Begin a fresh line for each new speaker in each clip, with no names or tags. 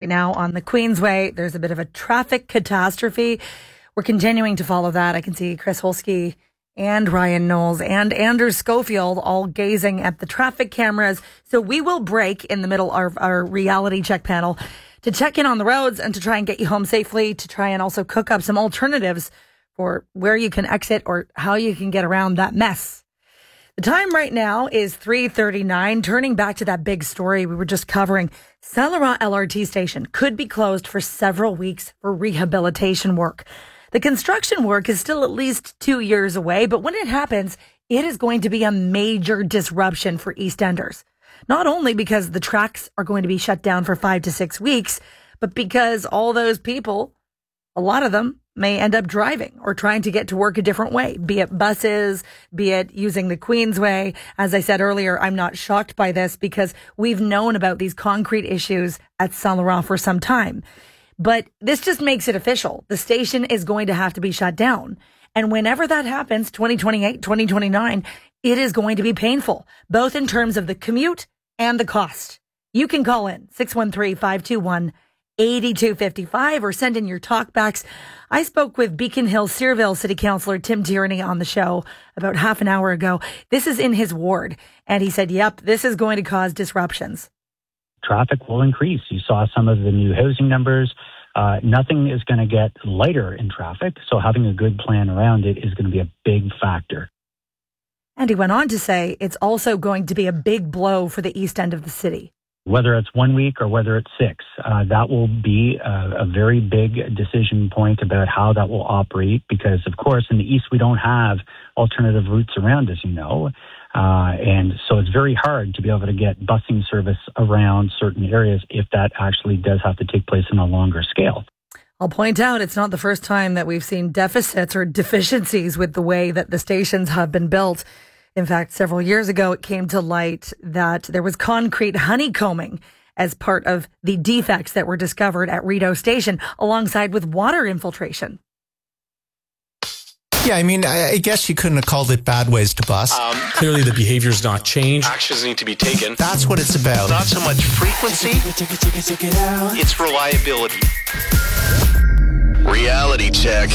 now on the Queensway. There's a bit of a traffic catastrophe. We're continuing to follow that. I can see Chris Holsky and Ryan Knowles and Andrew Schofield all gazing at the traffic cameras. So we will break in the middle of our reality check panel to check in on the roads and to try and get you home safely, to try and also cook up some alternatives for where you can exit or how you can get around that mess. The time right now is 3:39. Turning back to that big story we were just covering, Saint-Laurent LRT station could be closed for several weeks for rehabilitation work. The construction work is still at least 2 years away, but when it happens, it is going to be a major disruption for EastEnders. Not only because the tracks are going to be shut down for 5 to 6 weeks, but because all those people, a lot of them, may end up driving or trying to get to work a different way, be it buses, be it using the Queensway. As I said earlier, I'm not shocked by this because we've known about these concrete issues at Saint-Laurent for some time. But this just makes it official. The station is going to have to be shut down. And whenever that happens, 2028, 2029, it is going to be painful, both in terms of the commute and the cost. You can call in 613-521-8255 or send in your talkbacks. I spoke with Beacon Hill Searville City Councillor Tim Tierney on the show about half an hour ago. This is in his ward. And he said, yep, this is going to cause disruptions.
Traffic will increase. You saw some of the new housing numbers. Nothing is going to get lighter in traffic. So having a good plan around it is going to be a big factor.
And he went on to say it's also going to be a big blow for the east end of the city.
Whether it's 1 week or whether it's 6, that will be a very big decision point about how that will operate. Because, of course, in the east, we don't have alternative routes around, as you know. And so it's very hard to be able to get busing service around certain areas if that actually does have to take place on a longer scale.
I'll point out it's not the first time that we've seen deficits or deficiencies with the way that the stations have been built. In fact, several years ago, it came to light that there was concrete honeycombing as part of the defects that were discovered at Rideau Station, alongside with water infiltration.
Yeah, I mean, I guess you couldn't have called it bad ways to bus.
Clearly, the behavior's not changed.
Actions need to be taken.
That's what it's about.
Not so much frequency, it's reliability. Reality check.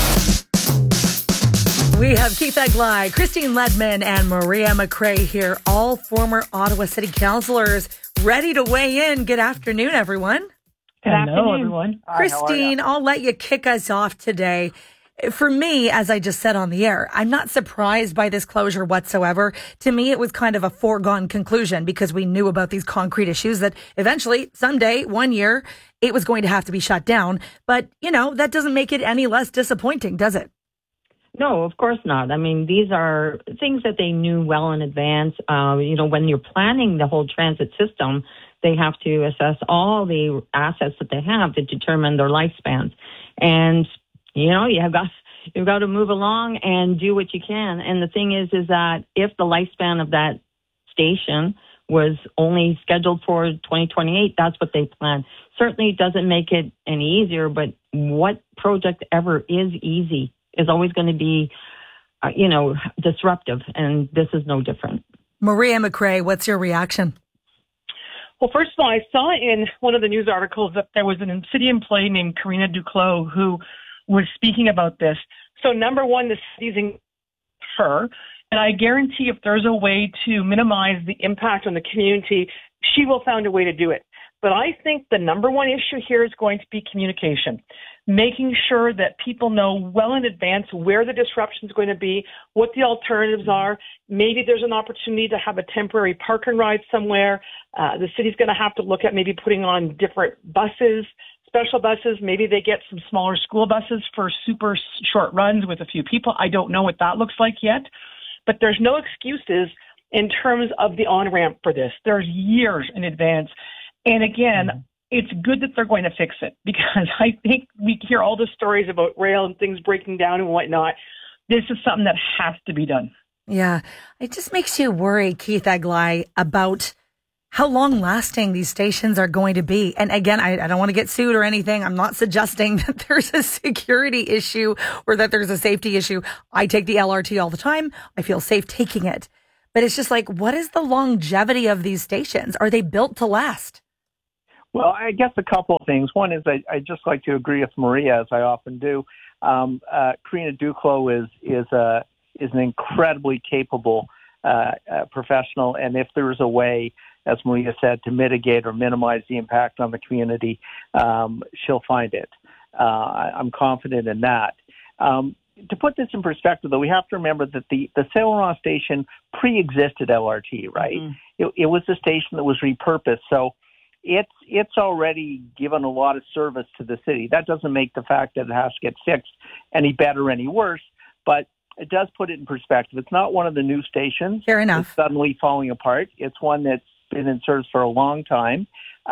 We have Keith Eglai, Christine Ledman, and Maria McRae here, all former Ottawa City Councillors, ready to weigh in. Good afternoon, everyone.
Good afternoon, everyone.
Christine, I'll let you kick us off today. For me, as I just said on the air, I'm not surprised by this closure whatsoever. To me, it was kind of a foregone conclusion because we knew about these concrete issues that eventually, someday, 1 year, it was going to have to be shut down. But, you know, that doesn't make it any less disappointing, does it?
No, of course not. I mean, these are things that they knew well in advance. When you're planning the whole transit system, they have to assess all the assets that they have to determine their lifespans. And, you've got to move along and do what you can. And the thing is that if the lifespan of that station was only scheduled for 2028, that's what they planned. Certainly it doesn't make it any easier, but what project ever is easy is always going to be, disruptive, and this is no different.
Maria McRae, what's your reaction?
Well, first of all, I saw in one of the news articles that there was an city employee named Karina Duclos who was speaking about this. So number one, the city's in her, and I guarantee if there's a way to minimize the impact on the community, she will find a way to do it. But I think the number one issue here is going to be communication, making sure that people know well in advance where the disruption is going to be, what the alternatives are. Maybe there's an opportunity to have a temporary park and ride somewhere. The city's going to have to look at maybe putting on different buses, special buses. Maybe they get some smaller school buses for super short runs with a few people. I don't know what that looks like yet. But there's no excuses in terms of the on-ramp for this. There's years in advance. And again, it's good that they're going to fix it because I think we hear all the stories about rail and things breaking down and whatnot. This is something that has to be done.
Yeah, it just makes you worry, Keith Eglai, about how long lasting these stations are going to be. And again, I don't want to get sued or anything. I'm not suggesting that there's a security issue or that there's a safety issue. I take the LRT all the time. I feel safe taking it. But it's just like, what is the longevity of these stations? Are they built to last?
Well, I guess a couple of things. One is I just like to agree with Maria, as I often do. Karina Duclos is an incredibly capable professional, and if there is a way, as Maria said, to mitigate or minimize the impact on the community, she'll find it. I'm confident in that. To put this in perspective, though, we have to remember that the Saint Laurent station pre-existed LRT, right? Mm-hmm. It was a station that was repurposed, so it's already given a lot of service to the city. That doesn't make the fact that it has to get fixed any better or any worse, but it does put it in perspective. It's not one of the new stations.
Fair enough.
It's suddenly falling apart. It's one that's been in service for a long time.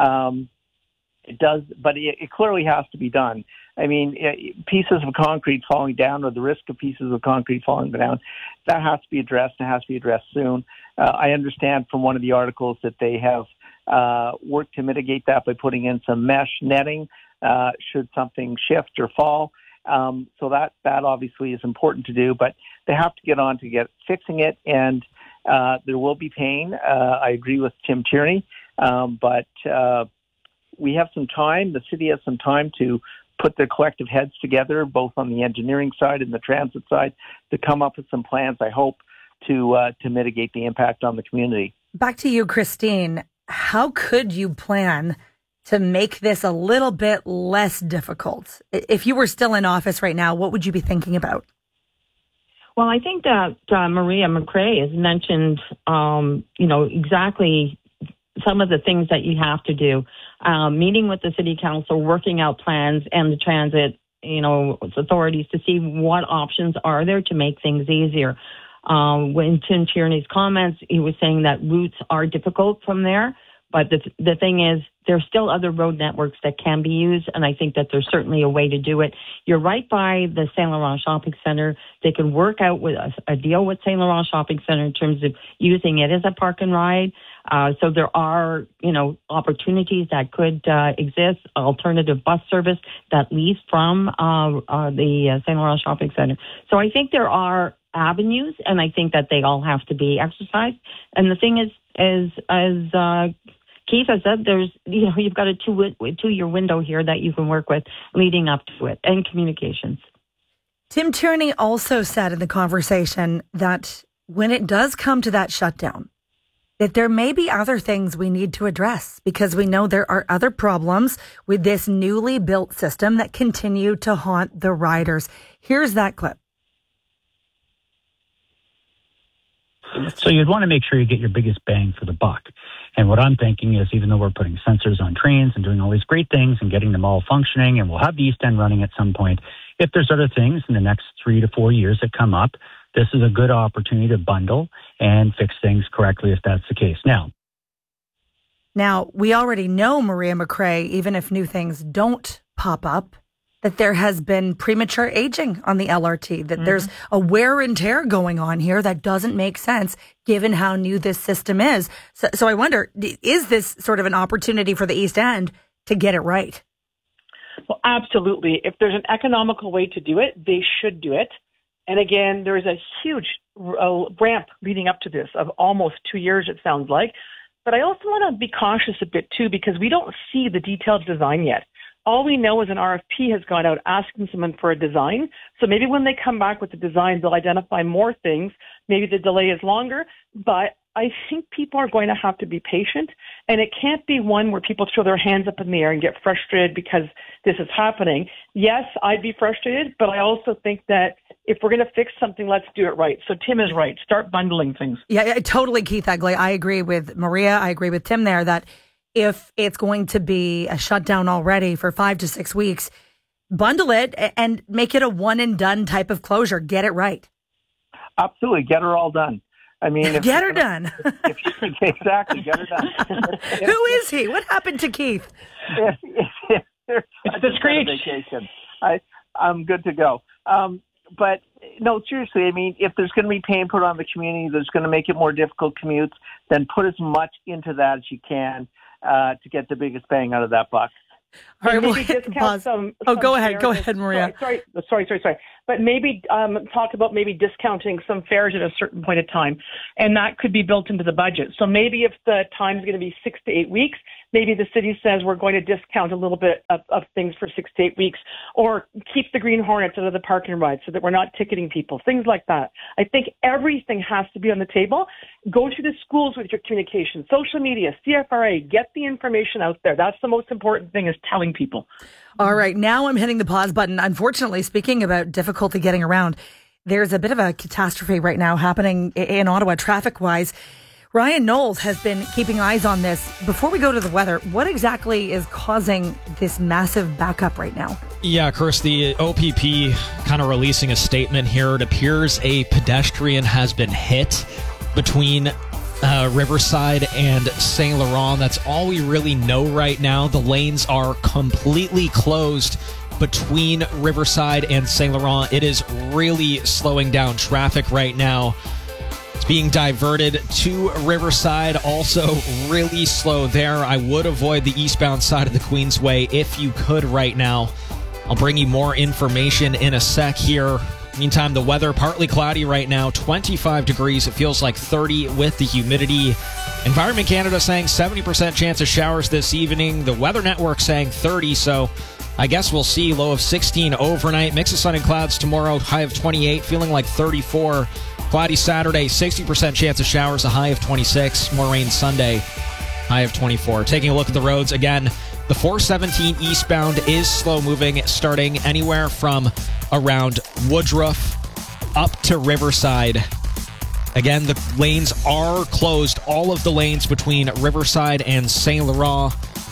It does, but it clearly has to be done. I mean, pieces of concrete falling down, or the risk of pieces of concrete falling down, that has to be addressed. It has to be addressed soon. I understand from one of the articles that they have worked to mitigate that by putting in some mesh netting should something shift or fall. So that obviously is important to do, but they have to get on to fixing it, and there will be pain. I agree with Tim Tierney, but we have some time. The city has some time to put their collective heads together, both on the engineering side and the transit side, to come up with some plans, I hope, to mitigate the impact on the community.
Back to you, Christine. How could you plan to make this a little bit less difficult? If you were still in office right now, what would you be thinking about?
Well, I think that Maria McRae has mentioned, exactly some of the things that you have to do. Meeting with the city council, working out plans, and the transit, authorities to see what options are there to make things easier. When Tim Tierney's comments, he was saying that routes are difficult from there, but the thing is, there's still other road networks that can be used, and I think that there's certainly a way to do it. You're right by the Saint Laurent Shopping Centre. They can work out with a deal with Saint Laurent Shopping Centre in terms of using it as a park and ride. So there are, opportunities that could exist, alternative bus service that leaves from the Saint Laurent Shopping Centre. So I think there are avenues, and I think that they all have to be exercised. And the thing is as Keith has said, you've got a 2-year window here that you can work with leading up to it, and communications.
Tim Tierney also said in the conversation that when it does come to that shutdown, that there may be other things we need to address, because we know there are other problems with this newly built system that continue to haunt the riders. Here's that clip.
So you'd want to make sure you get your biggest bang for the buck. And what I'm thinking is, even though we're putting sensors on trains and doing all these great things and getting them all functioning, and we'll have the East End running at some point, if there's other things in the next 3 to 4 years that come up, this is a good opportunity to bundle and fix things correctly if that's the case.
Now, we already know, Maria McRae, even if new things don't pop up, that there has been premature aging on the LRT, that there's a wear and tear going on here that doesn't make sense given how new this system is. So I wonder, is this sort of an opportunity for the East End to get it right?
Well, absolutely. If there's an economical way to do it, they should do it. And again, there is a huge ramp leading up to this of almost 2 years, it sounds like. But I also want to be cautious a bit, too, because we don't see the detailed design yet. All we know is an RFP has gone out asking someone for a design. So maybe when they come back with the design, they'll identify more things. Maybe the delay is longer, but I think people are going to have to be patient, and it can't be one where people throw their hands up in the air and get frustrated because this is happening. Yes, I'd be frustrated, but I also think that if we're going to fix something, let's do it right. So Tim is right. Start bundling things.
Yeah, totally, Keith Egley. I agree with Maria. I agree with Tim there that if it's going to be a shutdown already for 5 to 6 weeks, bundle it and make it a one and done type of closure. Get it right.
Absolutely. Get her all done. I mean,
get her done.
Exactly. Get her done.
Who is he? What happened to Keith?
It's the screech.
Vacation. I'm good to go. But no, seriously, I mean, if there's going to be pain put on the community that's going to make it more difficult commutes, then put as much into that as you can to get the biggest bang out of that buck.
All right,
we'll discount some
go ahead, Maria.
Sorry. But maybe talk about maybe discounting some fares at a certain point of time, and that could be built into the budget. So maybe if the time is going to be 6 to 8 weeks, maybe the city says we're going to discount a little bit of things for 6 to 8 weeks, or keep the Green Hornets out of the park and ride so that we're not ticketing people, things like that. I think everything has to be on the table. Go to the schools with your communication, social media, CFRA, get the information out there. That's the most important thing, is telling people.
All right, now I'm hitting the pause button. Unfortunately, speaking about difficulty getting around, there's a bit of a catastrophe right now happening in Ottawa traffic-wise. Ryan Knowles has been keeping eyes on this. Before we go to the weather, what exactly is causing this massive backup right now?
Yeah, Chris, the OPP kind of releasing a statement here. It appears a pedestrian has been hit between Riverside and Saint Laurent. That's all we really know right now. The lanes are completely closed between Riverside and Saint Laurent. It is really slowing down traffic right now. It's being diverted to Riverside, also really slow there. I would avoid the eastbound side of the Queensway if you could right now. I'll bring you more information in a sec here. Meantime, the weather, partly cloudy right now, 25 degrees. It feels like 30 with the humidity. Environment Canada saying 70% chance of showers this evening. The Weather Network saying 30, so I guess we'll see. Low of 16 overnight. Mix of sun and clouds tomorrow, high of 28, feeling like 34. Cloudy Saturday, 60% chance of showers, a high of 26. More rain Sunday, high of 24. Taking a look at the roads again. The 417 eastbound is slow moving, starting anywhere from around Woodruff up to Riverside. Again, the lanes are closed. All of the lanes between Riverside and Saint Laurent.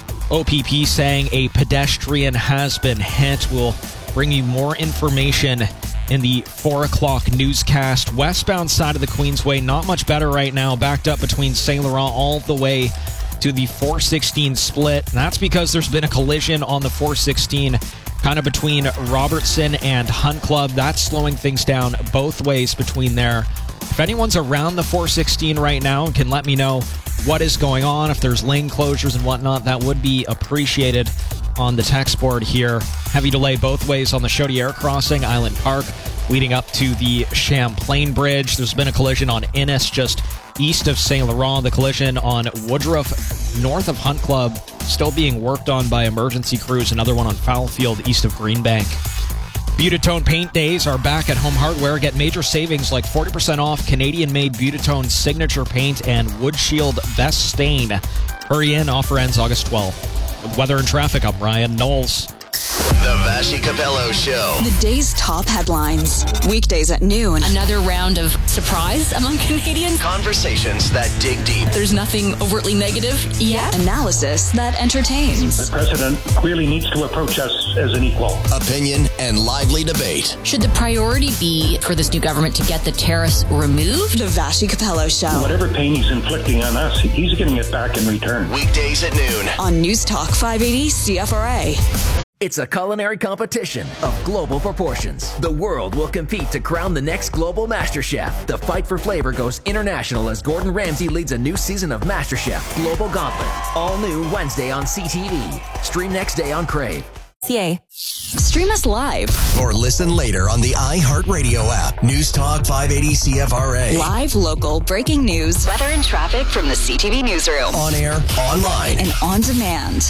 OPP saying a pedestrian has been hit. We'll bring you more information in the 4 o'clock newscast. Westbound side of the Queensway, not much better right now. Backed up between Saint Laurent all the way to the 416 split. And that's because there's been a collision on the 416 kind of between Robertson and Hunt Club. That's slowing things down both ways between there. If anyone's around the 416 right now and can let me know what is going on, if there's lane closures and whatnot, that would be appreciated on the text board here. Heavy delay both ways on the Chaudière crossing, Island Park, leading up to the Champlain Bridge. There's been a collision on Innis just east of Saint Laurent. The collision on Woodruff north of Hunt Club still being worked on by emergency crews. Another one on Fowlefield east of Greenbank. Beautitone paint days are back at Home Hardware. Get major savings like 40% off Canadian-made Beautitone signature paint and Wood Shield Best Stain. Hurry in, offer ends August 12th. With weather and traffic, I'm Ryan Knowles.
The Vassy Capello Show.
The day's top headlines. Weekdays at noon.
Another round of surprise among Canadians.
Conversations that dig deep.
There's nothing overtly negative yet.
Analysis that entertains.
The president clearly needs to approach us as an equal.
Opinion and lively debate.
Should the priority be for this new government to get the tariffs removed?
The Vassy Capello Show.
Whatever pain he's inflicting on us, he's getting it back in return.
Weekdays at noon.
On News Talk 580 CFRA.
It's a culinary competition of global proportions. The world will compete to crown the next global MasterChef. The fight for flavor goes international as Gordon Ramsay leads a new season of MasterChef Global Gauntlet. All new Wednesday on CTV. Stream next day on Crave.
Stream us live.
Or listen later on the iHeartRadio app. News Talk 580 CFRA.
Live, local, breaking news, weather and traffic from the CTV newsroom.
On air, online,
and on demand.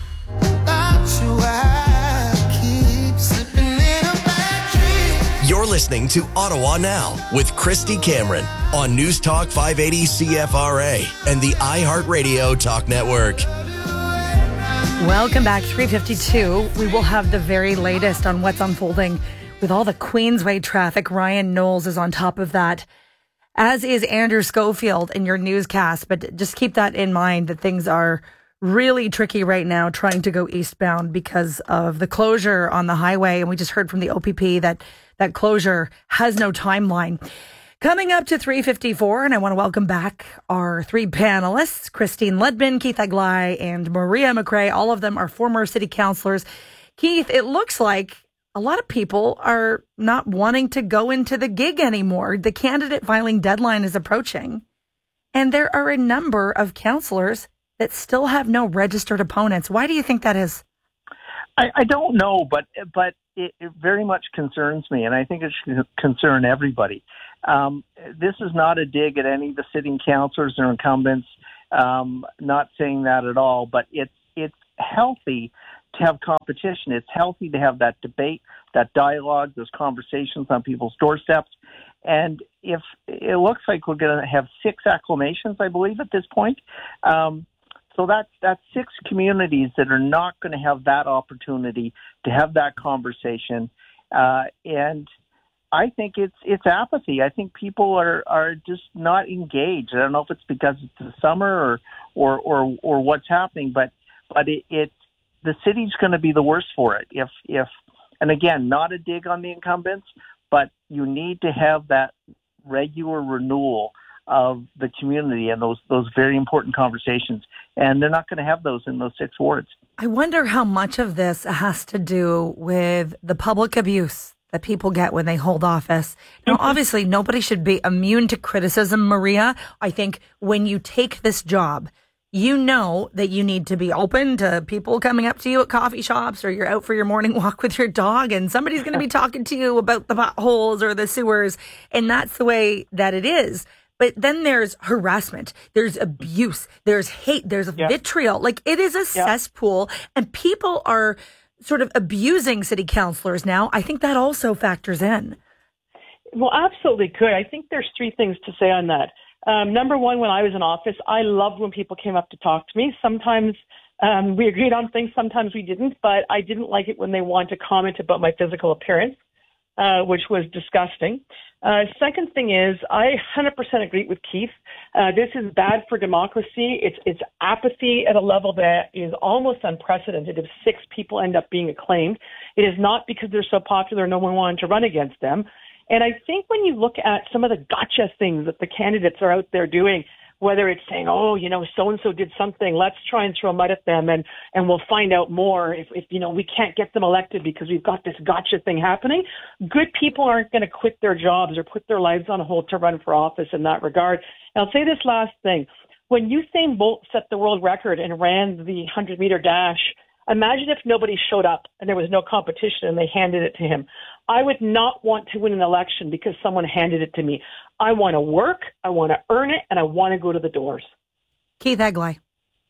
You're listening to Ottawa Now with Christy Cameron on News Talk 580 CFRA and the iHeartRadio Talk Network.
Welcome back, 3:52. We will have the very latest on what's unfolding with all the Queensway traffic. Ryan Knowles is on top of that, as is Andrew Schofield in your newscast. But just keep that in mind that things are really tricky right now trying to go eastbound because of the closure on the highway. And we just heard from the OPP that that closure has no timeline. Coming up to 3:54, and I want to welcome back our three panelists, Christine Ledman, Keith Aglai, and Maria McRae. All of them are former city councillors. Keith, it looks like a lot of people are not wanting to go into the gig anymore. The candidate filing deadline is approaching, and there are a number of councillors that still have no registered opponents. Why do you think that is?
I don't know, but it very much concerns me, and I think it should concern everybody. This is not a dig at any of the sitting councillors or incumbents. Not saying that at all, but it's healthy to have competition. It's healthy to have that debate, that dialogue, those conversations on people's doorsteps. And if it looks like we're going to have 6 acclamations, I believe, at this point. So that's 6 communities that are not going to have that opportunity to have that conversation. And I think it's apathy. I think people are just not engaged. I don't know if it's because it's the summer or what's happening, but the city's going to be the worst for it. If and again, not a dig on the incumbents, but you need to have that regular renewal of the community and those very important conversations. And they're not going to have those in those 6 wards.
I wonder how much of this has to do with the public abuse that people get when they hold office. Now, obviously, nobody should be immune to criticism, Maria. I think when you take this job, you know that you need to be open to people coming up to you at coffee shops, or you're out for your morning walk with your dog and somebody's going to be talking to you about the potholes or the sewers. And that's the way that it is. But then there's harassment, there's abuse, there's hate, there's vitriol. Like, it is a cesspool, and people are sort of abusing city councillors now. I think that also factors in.
Well, absolutely could. I think there's 3 things to say on that. Number one, when I was in office, I loved when people came up to talk to me. Sometimes we agreed on things, sometimes we didn't, but I didn't like it when they wanted to comment about my physical appearance, which was disgusting. Second thing is, I 100% agree with Keith. This is bad for democracy. It's apathy at a level that is almost unprecedented if 6 people end up being acclaimed. It is not because they're so popular no one wanted to run against them. And I think when you look at some of the gotcha things that the candidates are out there doing, whether it's saying, oh, so-and-so did something, let's try and throw mud at them and we'll find out more if we can't get them elected because we've got this gotcha thing happening. Good people aren't going to quit their jobs or put their lives on hold to run for office in that regard. And I'll say this last thing. When Usain Bolt set the world record and ran the 100-meter dash, imagine if nobody showed up and there was no competition and they handed it to him. I would not want to win an election because someone handed it to me. I want to work, I want to earn it, and I want to go to the doors.
Keith Egley.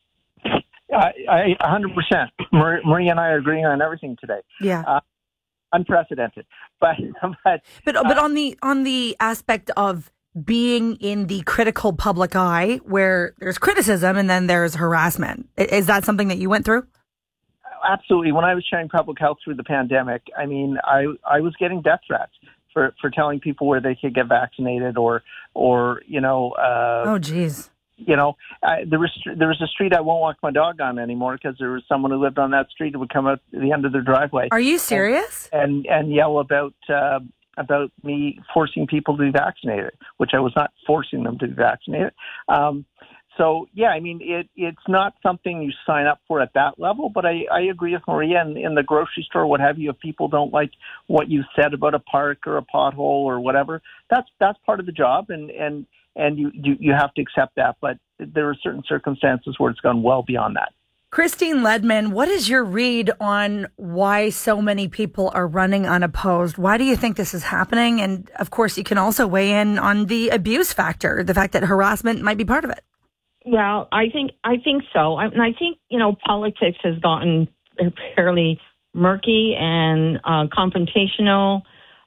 I 100%. Maria and I are agreeing on everything today.
Yeah.
Unprecedented. But
on the aspect of being in the critical public eye where there's criticism and then there's harassment, is that something that you went through?
Absolutely. When I was sharing public health through the pandemic, I mean, I was getting death threats for telling people where they could get vaccinated or
oh, geez.
There was a street I won't walk my dog on anymore because there was someone who lived on that street who would come out the end of their driveway.
Are you serious?
And yell about me forcing people to be vaccinated, which I was not forcing them to be vaccinated. So, yeah, I mean, it's not something you sign up for at that level, but I agree with Maria in the grocery store, what have you. If people don't like what you said about a park or a pothole or whatever, that's part of the job, and you have to accept that. But there are certain circumstances where it's gone well beyond that.
Christine Ledman, what is your read on why so many people are running unopposed? Why do you think this is happening? And, of course, you can also weigh in on the abuse factor, the fact that harassment might be part of it.
Well, I think so. And I think, politics has gotten fairly murky and confrontational.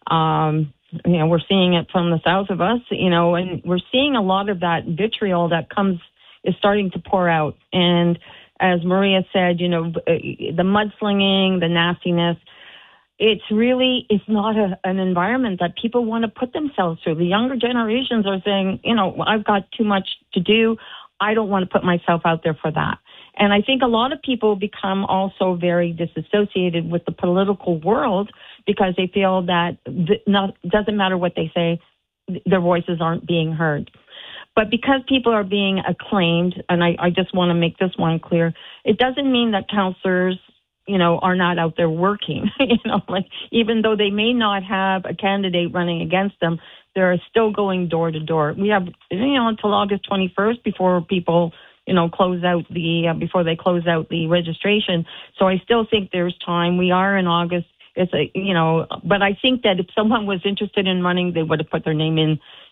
We're seeing it from the south of us, and we're seeing a lot of that vitriol that is starting to pour out. And as Maria said, the mudslinging, the nastiness, it's not an environment that people want to put themselves through. The younger generations are saying, I've got too much to do. I don't want to put myself out there for that. And I think a lot of people become also very disassociated with the political world because they feel that doesn't matter what they say, their voices aren't being heard. But because people are being acclaimed, and I just want to make this one clear, it doesn't mean that councillors, are not out there working. Even though they may not have a candidate running against them, they're still going door to door. We have, until August 21st before people, before they close out the registration. So I still think there's time. We are in August. But I think that if someone was interested in running, they would have put their name in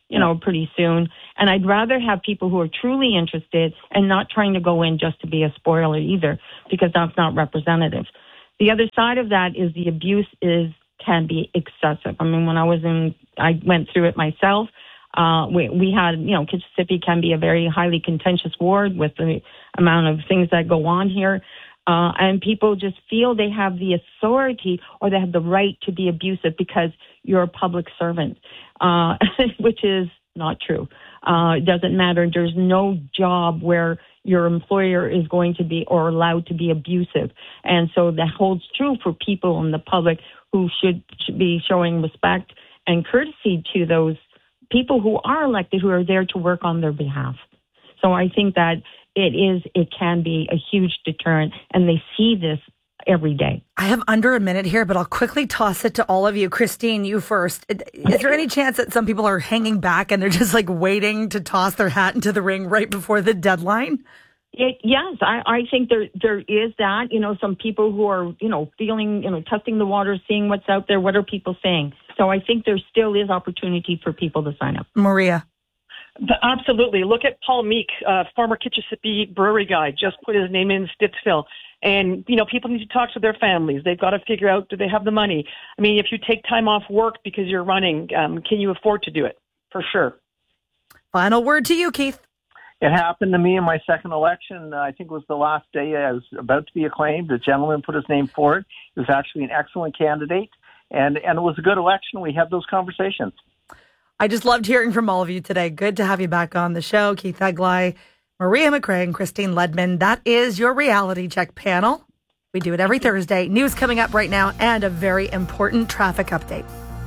pretty soon. And I'd rather have people who are truly interested and not trying to go in just to be a spoiler either, because that's not representative. The other side of that is the abuse can be excessive. I mean, when I went through it myself. We had, Kitchissippi can be a very highly contentious ward with the amount of things that go on here. And people just feel they have the authority or they have the right to be abusive because you're a public servant, which is not true. It doesn't matter. There's no job where your employer is going to be or allowed to be abusive. And so that holds true for people in the public who should be showing respect and courtesy to those people who are elected, who are there to work on their behalf. So I think that it can be a huge deterrent, and they see this every day.
I have under a minute here, but I'll quickly toss it to all of you. Christine, you first. Is there any chance that some people are hanging back and they're just like waiting to toss their hat into the ring right before the deadline?
Yes, I think there is that. Some people who are, feeling, testing the waters, seeing what's out there. What are people saying? So I think there still is opportunity for people to sign up.
Maria.
Absolutely. Look at Paul Meek, former Kitchissippi brewery guy, just put his name in Stittsville. And, people need to talk to their families. They've got to figure out, do they have the money? I mean, if you take time off work because you're running, can you afford to do it? For sure.
Final word to you, Keith.
It happened to me in my second election. I think it was the last day I was about to be acclaimed. A gentleman put his name forward. He was actually an excellent candidate. And it was a good election. We had those conversations.
I just loved hearing from all of you today. Good to have you back on the show. Keith Eglai, Maria McRae, and Christine Ledman. That is your reality check panel. We do it every Thursday. News coming up right now and a very important traffic update.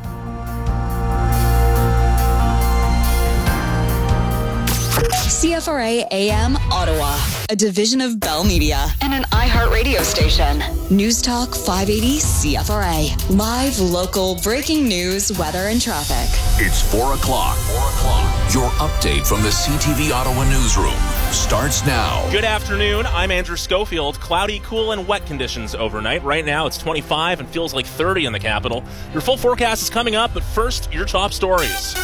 CFRA AM Ottawa, a division of Bell Media and an iHeart radio station. News Talk 580 CFRA. Live, local, breaking news, weather, and traffic.
It's 4 o'clock. Your update from the CTV Ottawa newsroom starts now.
Good afternoon. I'm Andrew Schofield. Cloudy, cool, and wet conditions overnight. Right now it's 25 and feels like 30 in the capital. Your full forecast is coming up, but first, your top stories.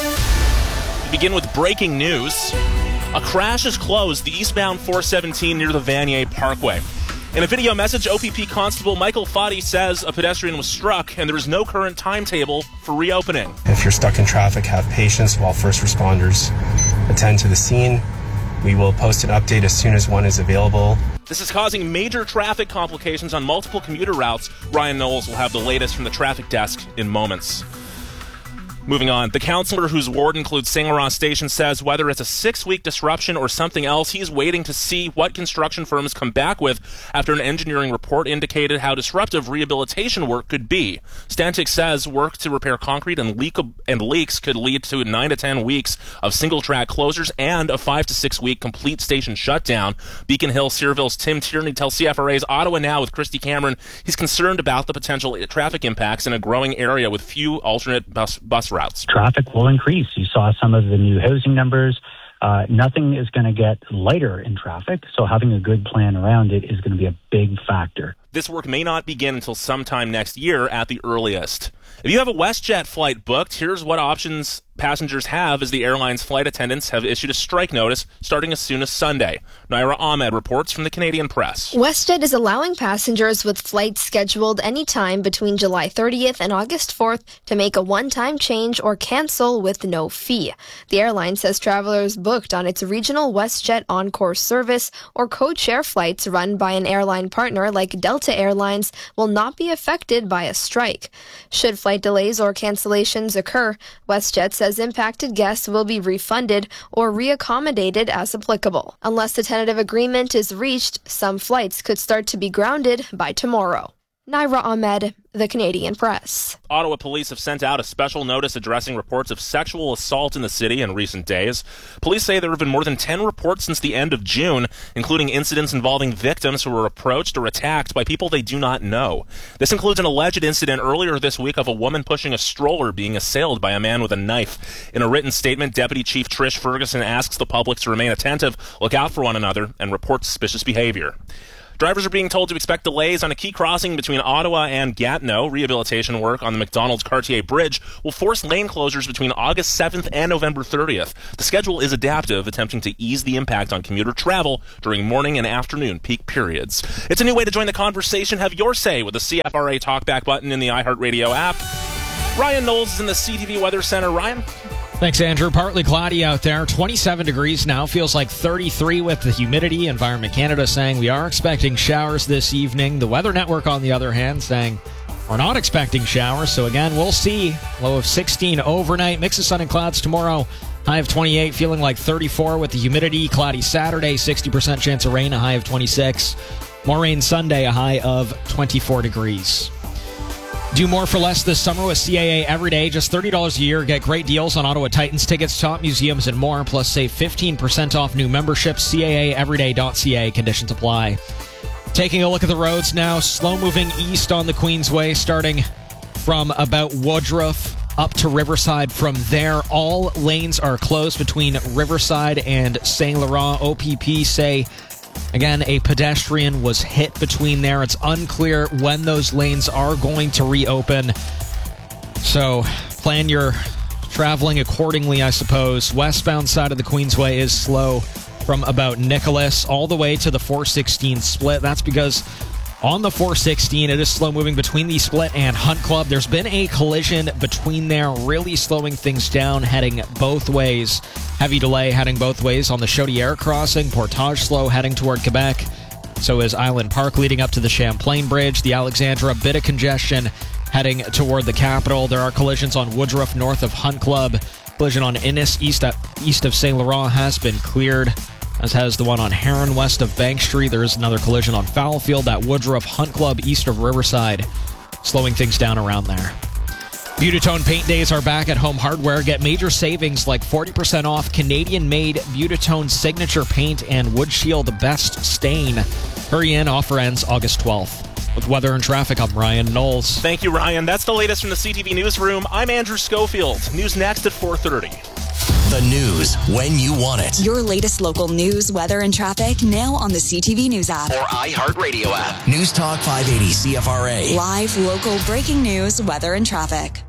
We begin with breaking news. A crash has closed the eastbound 417 near the Vanier Parkway. In a video message, OPP Constable Michael Foddy says a pedestrian was struck and there is no current timetable for reopening.
If you're stuck in traffic, have patience while first responders attend to the scene. We will post an update as soon as one is available.
This is causing major traffic complications on multiple commuter routes. Ryan Knowles will have the latest from the traffic desk in moments. Moving on, the councillor whose ward includes St. Laurent Station says whether it's a 6-week disruption or something else, he's waiting to see what construction firms come back with after an engineering report indicated how disruptive rehabilitation work could be. Stantec says work to repair concrete and leaks could lead to 9 to 10 weeks of single-track closures and a 5 to 6 week complete station shutdown. Beacon Hill Searville's Tim Tierney tells CFRA's Ottawa Now with Christy Cameron he's concerned about the potential traffic impacts in a growing area with few alternate bus routes.
Traffic will increase. You saw some of the new housing numbers. Nothing is going to get lighter in traffic, so having a good plan around it is going to be a big factor.
This work may not begin until sometime next year at the earliest. If you have a WestJet flight booked, here's what options passengers have as the airline's flight attendants have issued a strike notice starting as soon as Sunday. Naira Ahmed reports from the Canadian Press.
WestJet is allowing passengers with flights scheduled anytime between July 30th and August 4th to make a one-time change or cancel with no fee. The airline says travelers booked on its regional WestJet Encore service or code-share flights run by an airline partner like Delta Airlines will not be affected by a strike. Should flight delays or cancellations occur, WestJet says impacted guests will be refunded or reaccommodated as applicable. Unless a tentative agreement is reached, some flights could start to be grounded by tomorrow. Naira Ahmed, The Canadian Press.
Ottawa police have sent out a special notice addressing reports of sexual assault in the city in recent days. Police say there have been more than 10 reports since the end of June, including incidents involving victims who were approached or attacked by people they do not know. This includes an alleged incident earlier this week of a woman pushing a stroller being assailed by a man with a knife. In a written statement, Deputy Chief Trish Ferguson asks the public to remain attentive, look out for one another, and report suspicious behavior. Drivers are being told to expect delays on a key crossing between Ottawa and Gatineau. Rehabilitation work on the McDonald's-Cartier Bridge will force lane closures between August 7th and November 30th. The schedule is adaptive, attempting to ease the impact on commuter travel during morning and afternoon peak periods. It's a new way to join the conversation. Have your say with the CFRA Talkback button in the iHeartRadio app. Ryan Knowles is in the CTV Weather Center. Ryan?
Thanks, Andrew. Partly cloudy out there. 27 degrees now. Feels like 33 with the humidity. Environment Canada saying we are expecting showers this evening. The Weather Network, on the other hand, saying we're not expecting showers. So again, we'll see. Low of 16 overnight. Mix of sun and clouds tomorrow. High of 28, feeling like 34 with the humidity. Cloudy Saturday, 60% chance of rain, a high of 26. More rain Sunday, a high of 24 degrees. Do more for less this summer with CAA Everyday. Just $30 a year. Get great deals on Ottawa Titans tickets, top museums, and more. Plus, save 15% off new memberships. CAAeveryday.ca. Conditions apply. Taking a look at the roads now. Slow moving east on the Queensway, starting from about Woodruff up to Riverside. From there, all lanes are closed between Riverside and Saint Laurent. OPP say, again, a pedestrian was hit between there. It's unclear when those lanes are going to reopen. So plan your traveling accordingly, I suppose. Westbound side of the Queensway is slow from about Nicholas all the way to the 416 split. That's because on the 416, it is slow moving between the split and Hunt Club. There's been a collision between there, really slowing things down, heading both ways. Heavy delay heading both ways on the Chaudière crossing. Portage slow heading toward Quebec. So is Island Park leading up to the Champlain Bridge. The Alexandra, bit of congestion heading toward the capital. There are collisions on Woodruff north of Hunt Club. Collision on Innis east of Saint Laurent has been cleared, as has the one on Heron west of Bank Street. There is another collision on Fowlefield at Woodruff Hunt Club east of Riverside, slowing things down around there. Beautitone Paint Days are back at Home Hardware. Get major savings like 40% off Canadian-made Beautitone Signature Paint and Wood Shield Best Stain. Hurry in, offer ends August 12th. With weather and traffic, I'm Ryan Knowles.
Thank you, Ryan. That's the latest from the CTV Newsroom. I'm Andrew Schofield. News next at 4:30.
The news when you want it.
Your latest local news, weather, and traffic now on the CTV News app.
Or iHeartRadio app. News Talk 580 CFRA.
Live, local, breaking news, weather, and traffic.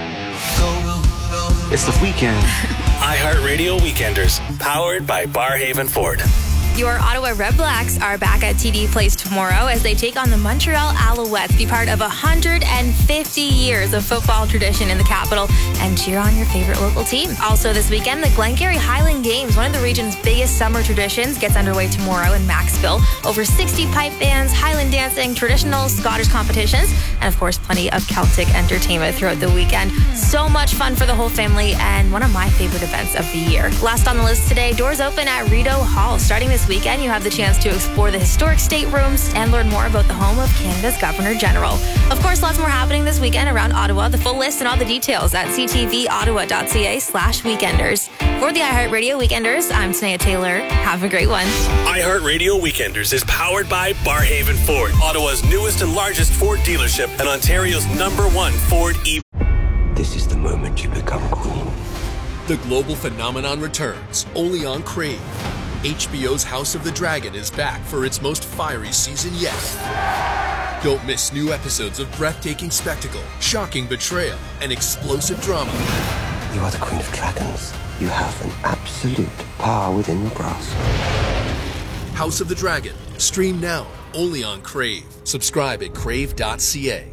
It's the weekend. iHeartRadio Weekenders, powered by Barhaven Ford.
Your Ottawa Red Blacks are back at TD Place tomorrow as they take on the Montreal Alouettes, be part of 150 years of football tradition in the capital, and cheer on your favorite local team. Also this weekend, the Glengarry Highland Games, one of the region's biggest summer traditions, gets underway tomorrow in Maxville. Over 60 pipe bands, Highland dancing, traditional Scottish competitions, and of course, plenty of Celtic entertainment throughout the weekend. So much fun for the whole family, and one of my favorite events of the year. Last on the list today, doors open at Rideau Hall. Starting this weekend, you have the chance to explore the historic staterooms and learn more about the home of Canada's Governor General. Of course, lots more happening this weekend around Ottawa. The full list and all the details at ctvottawa.ca/weekenders. For the iHeartRadio Weekenders, I'm Tanea Taylor. Have a great one.
iHeartRadio Weekenders is powered by Barhaven Ford, Ottawa's newest and largest Ford dealership and Ontario's #1 Ford EV.
This is the moment you become queen.
The global phenomenon returns, only on Crave. HBO's House of the Dragon is back for its most fiery season yet. Don't miss new episodes of breathtaking spectacle, shocking betrayal, and explosive drama.
You are the Queen of Dragons. You have an absolute power within your grasp.
House of the Dragon. Stream now, only on Crave. Subscribe at crave.ca.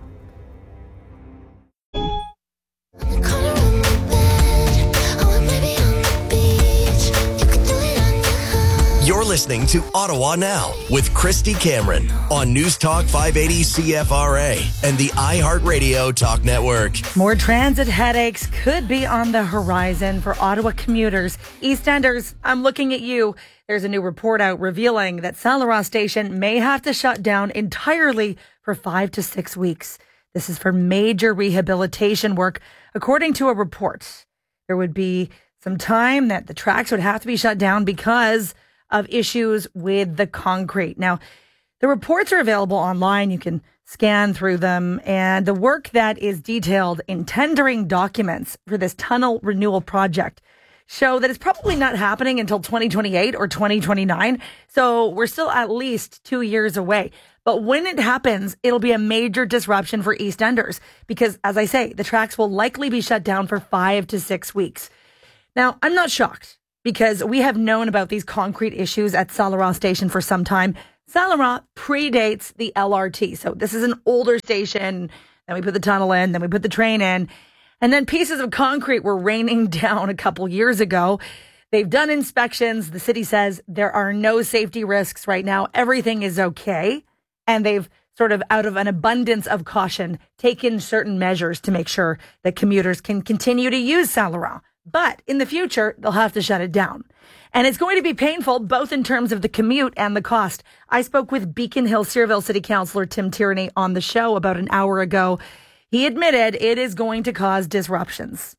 You're listening to Ottawa Now with Christy Cameron on News Talk 580 CFRA and the iHeartRadio Talk Network.
More transit headaches could be on the horizon for Ottawa commuters. EastEnders, I'm looking at you. There's a new report out revealing that Saint Laurent Station may have to shut down entirely for 5 to 6 weeks. This is for major rehabilitation work. According to a report, there would be some time that the tracks would have to be shut down because of issues with the concrete. Now, the reports are available online. You can scan through them. And the work that is detailed in tendering documents for this tunnel renewal project show that it's probably not happening until 2028 or 2029. So we're still at least 2 years away. But when it happens, it'll be a major disruption for EastEnders because, as I say, the tracks will likely be shut down for 5 to 6 weeks. Now, I'm not shocked because we have known about these concrete issues at St. Laurent Station for some time. St. Laurent predates the LRT. So this is an older station. Then we put the tunnel in, then we put the train in. And then pieces of concrete were raining down a couple years ago. They've done inspections. The city says there are no safety risks right now. Everything is okay. And they've sort of, out of an abundance of caution, taken certain measures to make sure that commuters can continue to use St. Laurent. But in the future, they'll have to shut it down. And it's going to be painful, both in terms of the commute and the cost. I spoke with Beacon Hill-Searville City Councillor Tim Tierney on the show about an hour ago. He admitted it is going to cause disruptions.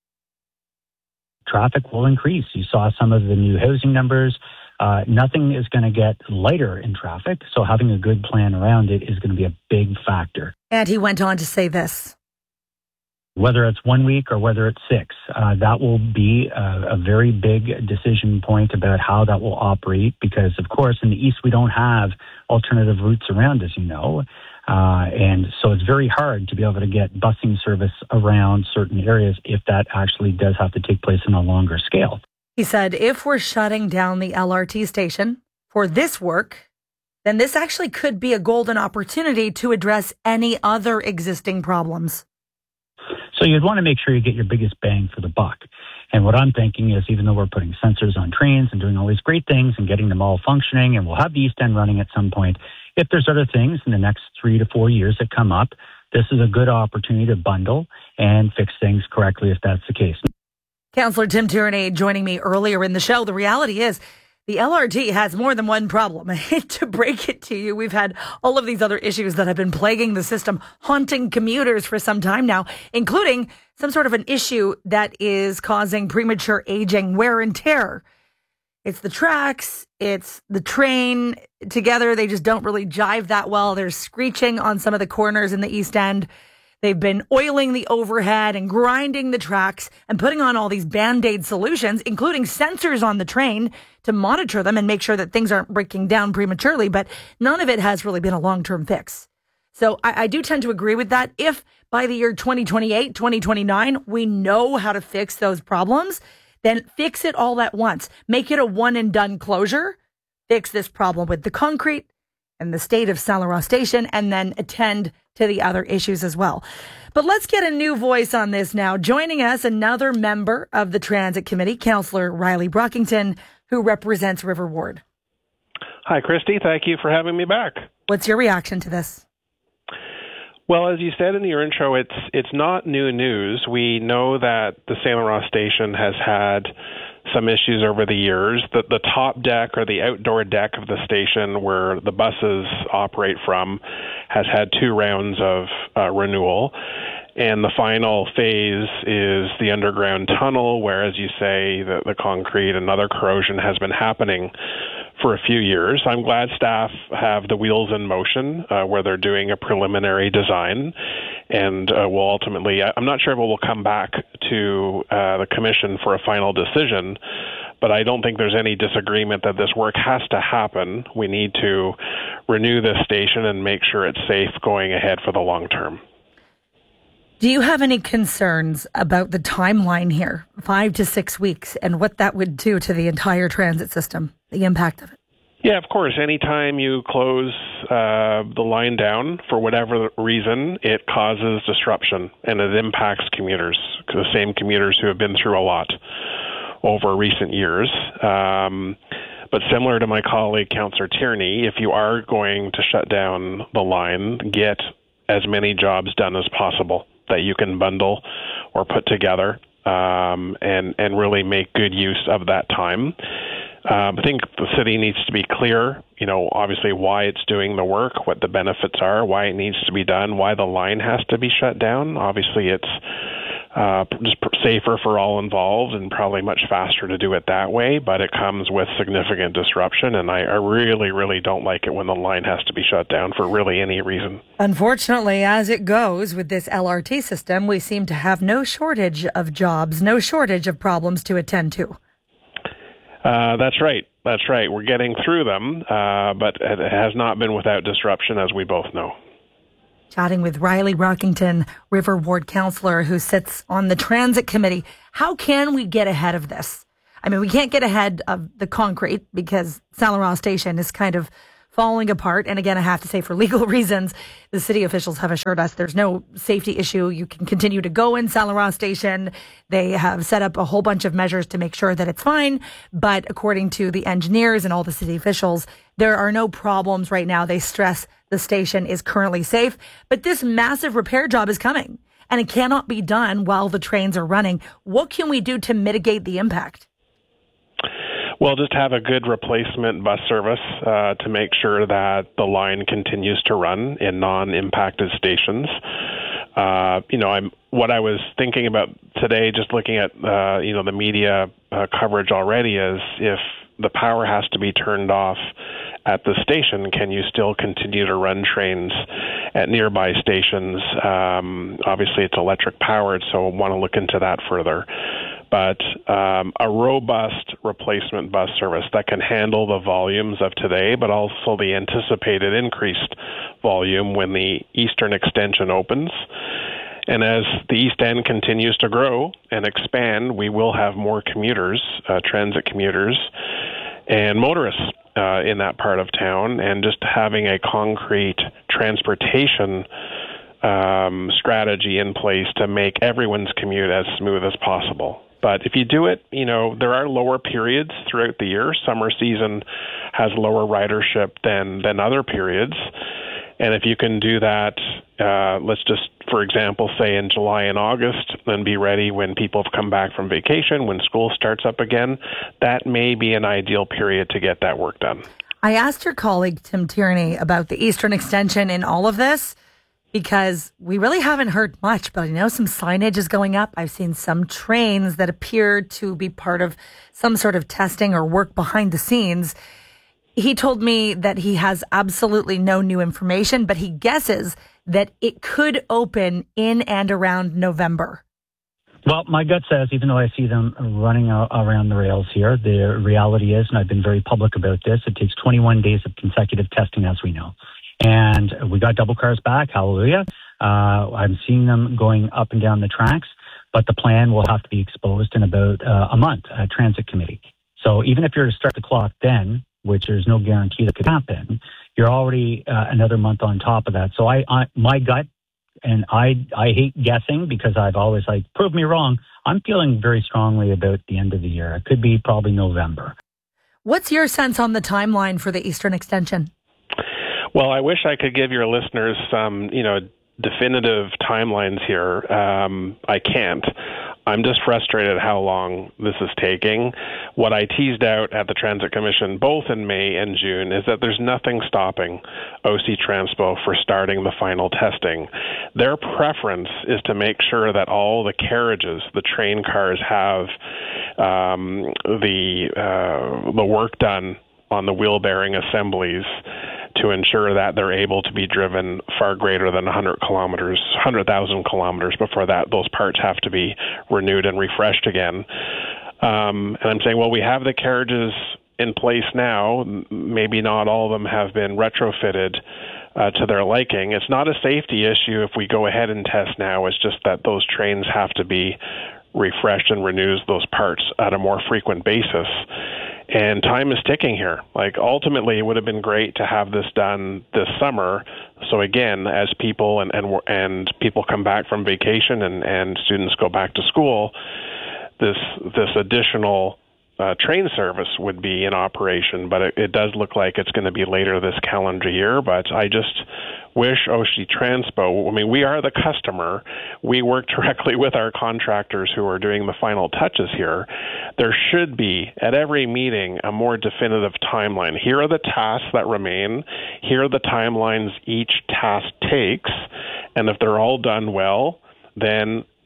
Traffic will increase. You saw some of the new housing numbers. Nothing is going to get lighter in traffic, so having a good plan around it is going to be a big factor.
And he went on to say this.
Whether it's 1 week or whether it's 6, that will be a very big decision point about how that will operate because, of course, in the east, we don't have alternative routes around, as you know. And so it's very hard to be able to get busing service around certain areas if that actually does have to take place on a longer scale.
He said, if we're shutting down the LRT station for this work, then this actually could be a golden opportunity to address any other existing problems.
So you'd want to make sure you get your biggest bang for the buck. And what I'm thinking is, even though we're putting sensors on trains and doing all these great things and getting them all functioning, and we'll have the East End running at some point, if there's other things in the next 3 to 4 years that come up, this is a good opportunity to bundle and fix things correctly if that's the case.
Councillor Tim Tierney joining me earlier in the show. The reality is the LRT has more than one problem. I hate to break it to you. We've had all of these other issues that have been plaguing the system, haunting commuters for some time now, including some sort of an issue that is causing premature aging, wear and tear. It's the tracks, it's the train. Together, they just don't really jive that well. There's screeching on some of the corners in the East End. They've been oiling the overhead and grinding the tracks and putting on all these Band-Aid solutions, including sensors on the train to monitor them and make sure that things aren't breaking down prematurely. But none of it has really been a long-term fix. So I do tend to agree with that. If by the year 2028, 2029, we know how to fix those problems, then fix it all at once. Make it a one-and-done closure. Fix this problem with the concrete and the state of St. Laurent Station, and then attend to the other issues as well. But let's get a new voice on this now. Joining us, another member of the Transit Committee, Councillor Riley Brockington, who represents River Ward.
Hi, Christy. Thank you for having me back.
What's your reaction to this?
Well, as you said in your intro, it's not new news. We know that the St. Laurent Station has had some issues over the years. The top deck, or the outdoor deck of the station where the buses operate from, has had 2 rounds of renewal. And the final phase is the underground tunnel, where, as you say, the concrete and other corrosion has been happening for a few years. I'm glad staff have the wheels in motion where they're doing a preliminary design, and will ultimately, I'm not sure if it will come back to the commission for a final decision, but I don't think there's any disagreement that this work has to happen. We need to renew this station and make sure it's safe going ahead for the long term.
Do you have any concerns about the timeline here, 5 to 6 weeks, and what that would do to the entire transit system, the impact of it?
Yeah, of course. Anytime you close the line down for whatever reason, it causes disruption, and it impacts commuters, the same commuters who have been through a lot over recent years. But similar to my colleague, Councillor Tierney, if you are going to shut down the line, get as many jobs done as possible that you can bundle or put together, and really make good use of that time. I think the city needs to be clear, obviously why it's doing the work, what the benefits are, why it needs to be done, why the line has to be shut down. Obviously, it's just safer for all involved and probably much faster to do it that way, but it comes with significant disruption, and I really, really don't like it when the line has to be shut down for really any reason.
Unfortunately, as it goes with this LRT system, we seem to have no shortage of jobs, no shortage of problems to attend to.
That's right. That's right. We're getting through them, but it has not been without disruption, as we both know.
Chatting with Riley Rockington, River Ward Councillor, who sits on the Transit Committee. How can we get ahead of this? I mean, we can't get ahead of the concrete because Saint Laurent Station is kind of falling apart. And again, I have to say, for legal reasons, the city officials have assured us there's no safety issue. You can continue to go in Saint Laurent Station. They have set up a whole bunch of measures to make sure that it's fine. But according to the engineers and all the city officials, there are no problems right now. They stress the station is currently safe. But this massive repair job is coming, and it cannot be done while the trains are running. What can we do to mitigate the impact?
Well, just have a good replacement bus service to make sure that the line continues to run in non-impacted stations. What I was thinking about today, just looking at the media coverage already, is if the power has to be turned off at the station, can you still continue to run trains at nearby stations? Obviously, it's electric powered, so I want to look into that further. But a robust replacement bus service that can handle the volumes of today, but also the anticipated increased volume when the Eastern Extension opens. And as the East End continues to grow and expand, we will have more commuters, transit commuters, and motorists in that part of town. And just having a concrete transportation strategy in place to make everyone's commute as smooth as possible. But if you do it, there are lower periods throughout the year. Summer season has lower ridership than other periods. And if you can do that, let's just, for example, say in July and August, then be ready when people have come back from vacation, when school starts up again, that may be an ideal period to get that work done.
I asked your colleague, Tim Tierney, about the Eastern Extension in all of this, because we really haven't heard much, but I know some signage is going up. I've seen some trains that appear to be part of some sort of testing or work behind the scenes. He told me that he has absolutely no new information, but he guesses that it could open in and around November.
Well, my gut says, even though I see them running around the rails here, the reality is, and I've been very public about this, it takes 21 days of consecutive testing, as we know. And we got double cars back. Hallelujah. I'm seeing them going up and down the tracks, but the plan will have to be exposed in about a month at Transit Committee. So even if you're to start the clock then, which there's no guarantee that could happen, you're already another month on top of that. So my gut, and I hate guessing because I've always prove me wrong. I'm feeling very strongly about the end of the year. It could be probably November.
What's your sense on the timeline for the Eastern Extension?
Well, I wish I could give your listeners some, definitive timelines here. I can't. I'm just frustrated how long this is taking. What I teased out at the Transit Commission, both in May and June, is that there's nothing stopping OC Transpo for starting the final testing. Their preference is to make sure that all the carriages, the train cars, have the work done on the wheel bearing assemblies to ensure that they're able to be driven far greater than 100,000 kilometers before that those parts have to be renewed and refreshed again. And I'm saying, well, we have the carriages in place now. Maybe not all of them have been retrofitted to their liking. It's not a safety issue if we go ahead and test now. It's just that those trains have to be refreshed and renewed, those parts, at a more frequent basis. And time is ticking here. Ultimately, it would have been great to have this done this summer. So again, as people and people come back from vacation and students go back to school, this additional train service would be in operation. But it does look like it's going to be later this calendar year. But I just wish OC Transpo, we are the customer. We work directly with our contractors who are doing the final touches here. There should be, at every meeting, a more definitive timeline. Here are the tasks that remain. Here are the timelines each task takes. And if they're all done well, then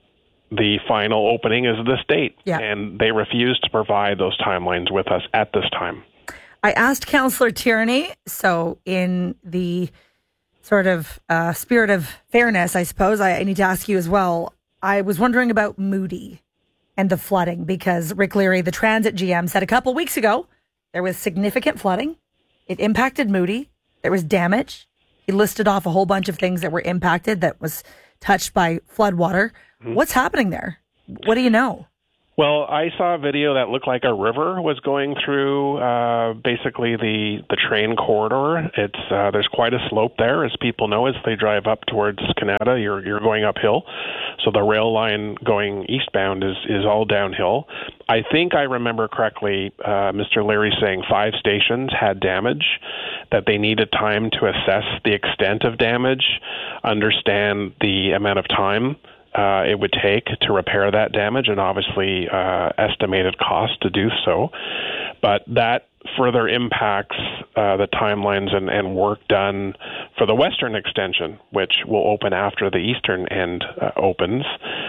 the final opening is this date.
Yeah.
And they refuse to provide those timelines with us at this time.
I asked Councillor Tierney, so in the sort of spirit of fairness, I suppose, I need to ask you as well. I was wondering about Moody and the flooding, because Rick Leary, the transit GM, said a couple weeks ago there was significant flooding. It impacted Moody. There was damage. He listed off a whole bunch of things that were impacted that was touched by floodwater. Mm-hmm. What's happening there? What do you know?
Well, I saw a video that looked like a river was going through basically the train corridor. It's there's quite a slope there, as people know, as they drive up towards Canada. You're going uphill, so the rail line going eastbound is all downhill. I think I remember correctly, Mr. Leary saying 5 stations had damage, that they needed time to assess the extent of damage, understand the amount of time it would take to repair that damage, and obviously estimated cost to do so. But that further impacts the timelines and work done for the western extension, which will open after the eastern end opens.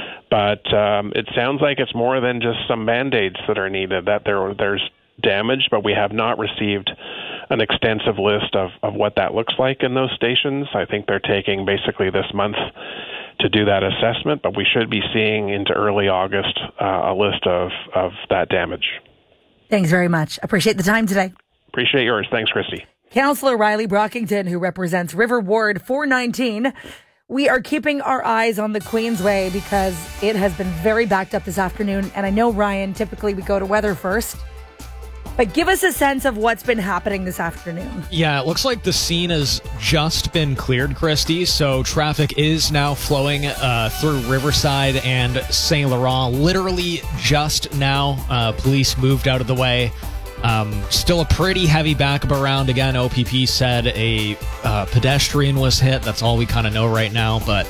But it sounds like it's more than just some Band-Aids that are needed, that there's damage, but we have not received an extensive list of what that looks like in those stations. I think they're taking basically this month to do that assessment, but we should be seeing into early August a list of that damage.
Thanks very much. Appreciate the time today.
Appreciate yours. Thanks, Christy.
Councillor Riley Brockington, who represents River Ward 419. We are keeping our eyes on the Queensway because it has been very backed up this afternoon. And I know, Ryan, typically we go to weather first. But give us a sense of what's been happening this afternoon.
Yeah, it looks like the scene has just been cleared, Christy. So traffic is now flowing through Riverside and St. Laurent. Literally just now, police moved out of the way. Still a pretty heavy backup around. Again, OPP said a pedestrian was hit. That's all we kind of know right now. But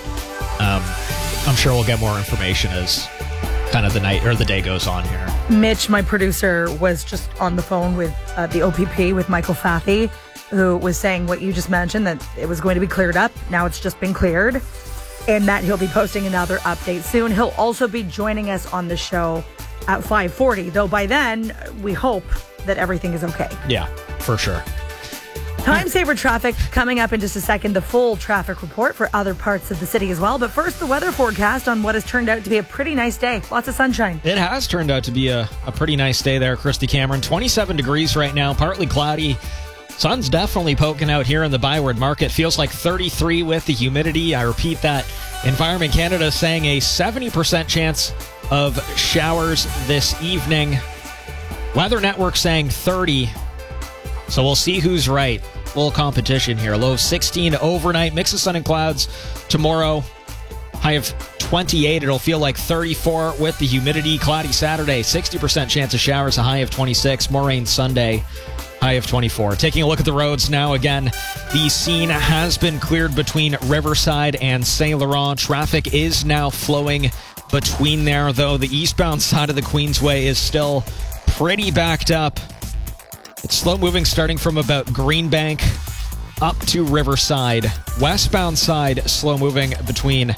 I'm sure we'll get more information as kind of the night or the day goes on here.
Mitch, my producer, was just on the phone with the OPP with Michael Fathy, who was saying what you just mentioned, that it was going to be cleared up. Now it's just been cleared, and that he'll be posting another update soon. He'll also be joining us on the show at 5:40, though by then we hope that everything is okay.
Yeah, for sure.
Time saver traffic coming up in just a second. The full traffic report for other parts of the city as well. But first, the weather forecast on what has turned out to be a pretty nice day. Lots of sunshine.
It has turned out to be a pretty nice day there, Christy Cameron. 27 degrees right now, partly cloudy. Sun's definitely poking out here in the Byward Market. Feels like 33 with the humidity. I repeat that. Environment Canada saying a 70% chance of showers this evening. Weather Network saying 30. So we'll see who's right. Little competition here. Low of 16 overnight. Mix of sun and clouds tomorrow. High of 28. It'll feel like 34 with the humidity. Cloudy Saturday. 60% chance of showers. A high of 26. More rain Sunday. High of 24. Taking a look at the roads now. Again, the scene has been cleared between Riverside and St. Laurent. Traffic is now flowing between there, though. The eastbound side of the Queensway is still pretty backed up. It's slow moving starting from about Greenbank up to Riverside. Westbound side slow moving between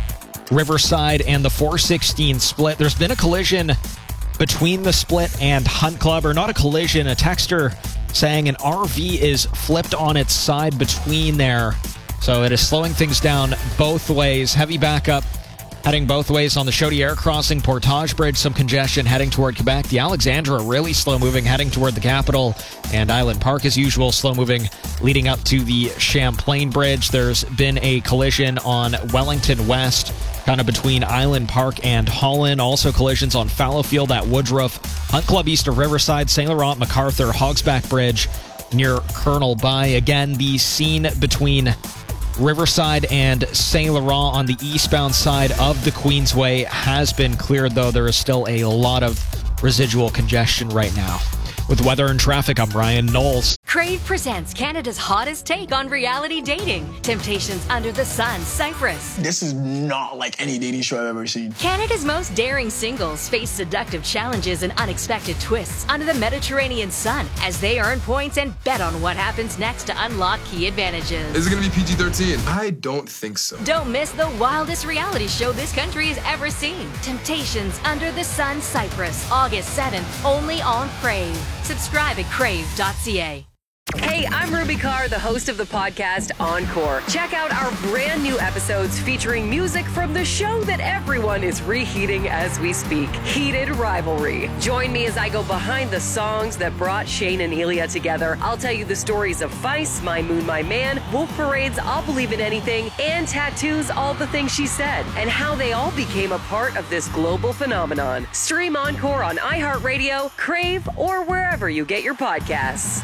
Riverside and the 416 split. There's been a collision between the split and Hunt Club, or not a collision, a texter saying an RV is flipped on its side between there. So it is slowing things down both ways. Heavy backup heading both ways on the Chaudière crossing, Portage Bridge, some congestion heading toward Quebec. The Alexandra really slow moving heading toward the capital, and Island Park as usual slow moving leading up to the Champlain Bridge. There's been a collision on Wellington West, kind of between Island Park and Holland. Also collisions on Fallowfield at Woodruff, Hunt Club east of Riverside, St. Laurent, MacArthur, Hogsback Bridge near Colonel By. Again, the scene between Riverside and St. Laurent on the eastbound side of the Queensway has been cleared, though there is still a lot of residual congestion right now. With weather and traffic, I'm Ryan Knowles.
Crave presents Canada's hottest take on reality dating. Temptations Under the Sun, Cyprus.
This is not like any dating show I've ever seen.
Canada's most daring singles face seductive challenges and unexpected twists under the Mediterranean sun as they earn points and bet on what happens next to unlock key advantages.
Is it going to be PG-13? I don't think so.
Don't miss the wildest reality show this country has ever seen. Temptations Under the Sun, Cyprus, August 7th, only on Crave. Subscribe at crave.ca.
Hey, I'm Ruby Carr, the host of the podcast Encore. Check out our brand new episodes featuring music from the show that everyone is reheating as we speak, Heated Rivalry. Join me as I go behind the songs that brought Shane and Elia together. I'll tell you the stories of Feist, My Moon, My Man, Wolf Parade's I'll Believe in Anything, and Tattoo's All the Things She Said, and how they all became a part of this global phenomenon. Stream Encore on iHeartRadio, Crave, or wherever you get your podcasts.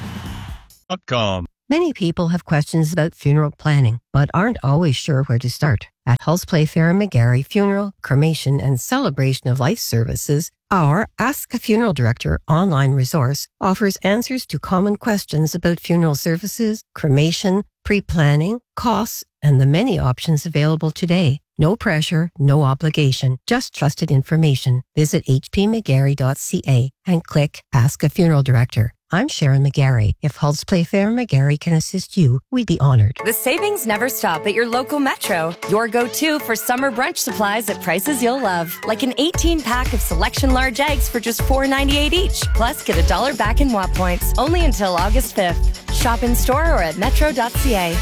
Many people have questions about funeral planning, but aren't always sure where to start. At Hulse Playfair and McGarry Funeral, Cremation, and Celebration of Life Services, our Ask a Funeral Director online resource offers answers to common questions about funeral services, cremation, pre-planning, costs, and the many options available today. No pressure, no obligation, just trusted information. Visit hpmcgarry.ca and click Ask a Funeral Director. I'm Sharon McGarry. If Hulse Playfair and McGarry can assist you, we'd be honored.
The savings never stop at your local Metro. Your go-to for summer brunch supplies at prices you'll love. Like an 18-pack of Selection large eggs for just $4.98 each. Plus, get $1 back in WAP points. Only until August 5th. Shop in store or at metro.ca.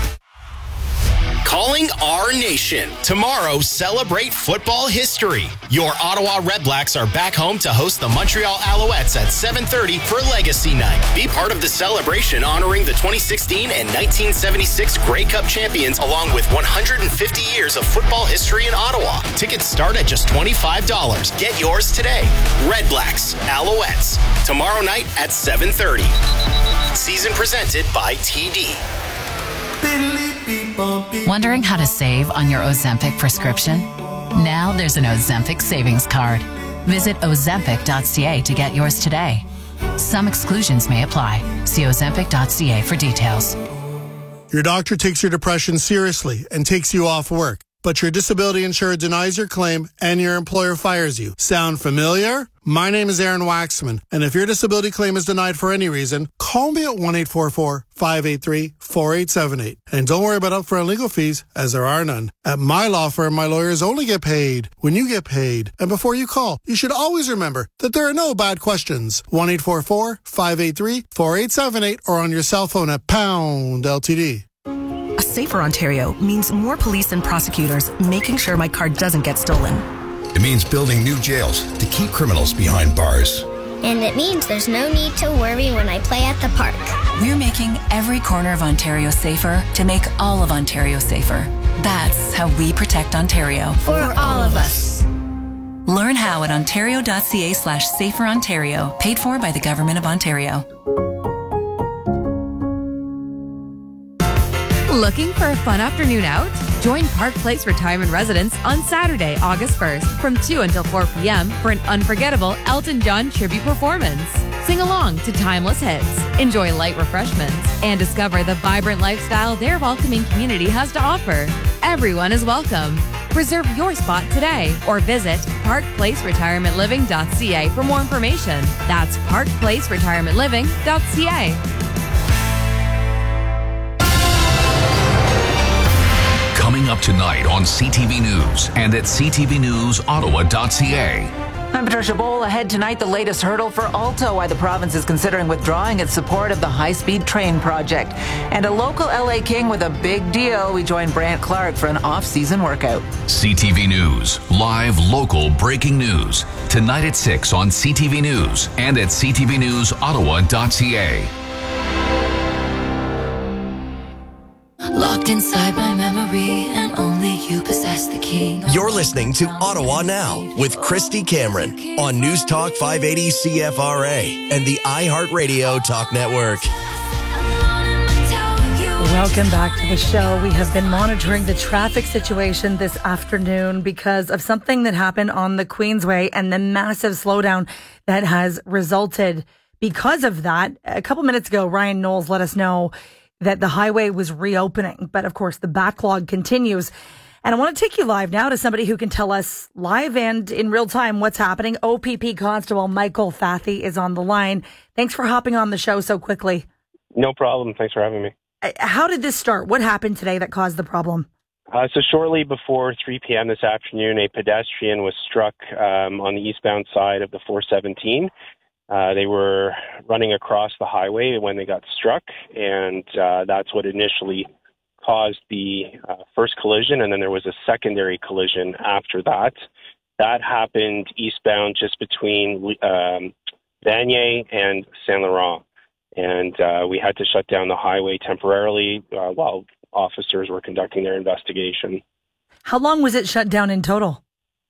Calling our nation. Tomorrow, celebrate football history. Your Ottawa Redblacks are back home to host the Montreal Alouettes at 7:30 for Legacy Night. Be part of the celebration honoring the 2016 and 1976 Grey Cup champions, along with 150 years of football history in Ottawa. Tickets start at just $25. Get yours today. Redblacks, Alouettes. Tomorrow night at 7:30. Season presented by TD.
Wondering how to save on your Ozempic prescription? Now there's an Ozempic savings card. Visit ozempic.ca to get yours today. Some exclusions may apply. See ozempic.ca for details.
Your doctor takes your depression seriously and takes you off work, but your disability insurer denies your claim and your employer fires you. Sound familiar? My name is Aaron Waxman, and if your disability claim is denied for any reason, call me at 1-844-583-4878. And don't worry about upfront legal fees, as there are none. At my law firm, my lawyers only get paid when you get paid. And before you call, you should always remember that there are no bad questions. 1-844-583-4878 or on your cell phone at pound LTD.
A safer Ontario means more police and prosecutors making sure my car doesn't get stolen.
It means building new jails to keep criminals behind bars.
And it means there's no need to worry when I play at the park.
We're making every corner of Ontario safer to make all of Ontario safer. That's how we protect Ontario.
For all of us.
Learn how at ontario.ca/saferontario, paid for by the Government of Ontario.
Looking for a fun afternoon out? Join Park Place Retirement Residence on Saturday, August 1st from 2 until 4 p.m. for an unforgettable Elton John tribute performance. Sing along to timeless hits, enjoy light refreshments, and discover the vibrant lifestyle their welcoming community has to offer. Everyone is welcome. Reserve your spot today or visit parkplaceretirementliving.ca for more information. That's parkplaceretirementliving.ca.
Coming up tonight on CTV News and at ctvnewsottawa.ca.
I'm Patricia Bowl. Ahead tonight, the latest hurdle for Alto, why the province is considering withdrawing its support of the high-speed train project. And a local LA King with a big deal. We join Brant Clark for an off-season workout.
CTV News, live local breaking news. Tonight at 6 on CTV News and at ctvnewsottawa.ca.
Locked inside my memory, and only you possess the key.
You're listening to Ottawa Now with Christy Cameron on News Talk 580 CFRA and the iHeartRadio Talk Network.
Welcome back to the show. We have been monitoring the traffic situation this afternoon because of something that happened on the Queensway and the massive slowdown that has resulted because of that. A couple minutes ago, Ryan Knowles let us know that the highway was reopening. But of course, the backlog continues. And I want to take you live now to somebody who can tell us live and in real time what's happening. OPP Constable Michael Fathy is on the line. Thanks for hopping on the show so quickly.
No problem. Thanks for having me.
How did this start? What happened today that caused the problem?
So shortly before 3 p.m. this afternoon, a pedestrian was struck on the eastbound side of the 417. They were running across the highway when they got struck, and that's what initially caused the first collision, and then there was a secondary collision after that. That happened eastbound just between Vanier and Saint Laurent, and we had to shut down the highway temporarily while officers were conducting their investigation.
How long was it shut down in total?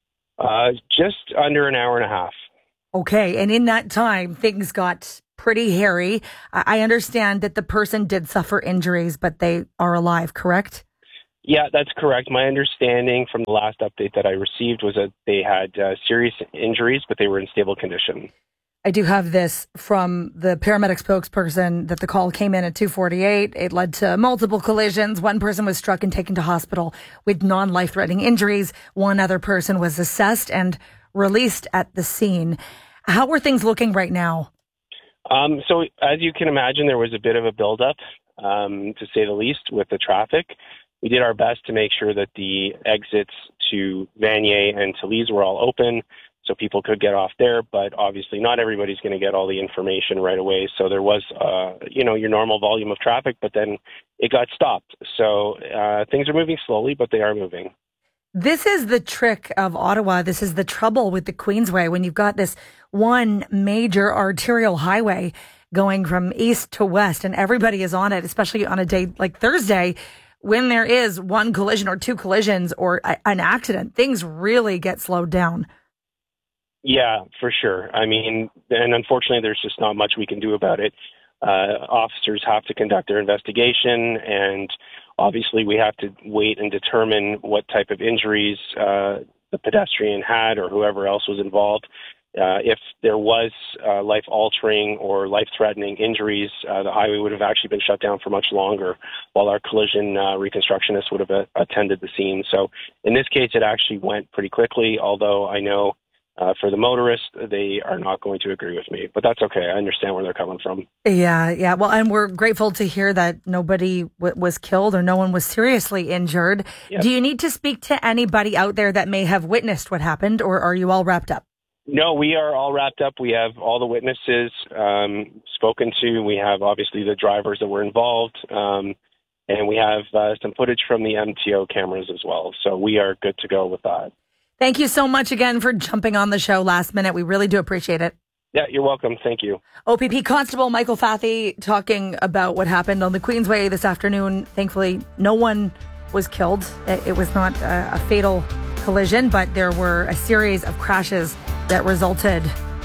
Just under an hour and a half.
Okay, and in that time, things got pretty hairy. I understand that the person did suffer injuries, but they are alive, correct?
Yeah, that's correct. My understanding from the last update that I received was that they had serious injuries, but they were in stable condition.
I do have this from the paramedic spokesperson that the call came in at 2:48. It led to multiple collisions. One person was struck and taken to hospital with non-life-threatening injuries. One other person was assessed and released at the scene. How are things looking right now?
So as you can imagine, there was a bit of a buildup, to say the least, with the traffic. We did our best to make sure that the exits to Vanier and Toulouse were all open so people could get off there, but obviously not everybody's going to get all the information right away. So there was, your normal volume of traffic, but then it got stopped. So things are moving slowly, but they are moving.
This is the trick of Ottawa. This is the trouble with the Queensway when you've got this one major arterial highway going from east to west and everybody is on it, especially on a day like Thursday when there is one collision or two collisions or an accident. Things really get slowed down.
Yeah, for sure. I mean, and unfortunately, there's just not much we can do about it. Officers have to conduct their investigation, and obviously we have to wait and determine what type of injuries the pedestrian had or whoever else was involved. If there was life-altering or life-threatening injuries, the highway would have actually been shut down for much longer while our collision reconstructionists would have attended the scene. So in this case, it actually went pretty quickly, although I know for the motorists, they are not going to agree with me. But that's okay. I understand where they're coming from.
Yeah. Well, and we're grateful to hear that nobody was killed or no one was seriously injured. Yep. Do you need to speak to anybody out there that may have witnessed what happened, or are you all wrapped up?
No, we are all wrapped up. We have all the witnesses spoken to. We have, obviously, the drivers that were involved. And we have some footage from the MTO cameras as well. So we are good to go with that.
Thank you so much again for jumping on the show last minute. We really do appreciate it.
Yeah, you're welcome. Thank you.
OPP Constable Michael Fathy talking about what happened on the Queensway this afternoon. Thankfully, no one was killed. It was not a fatal collision, but there were a series of crashes that resulted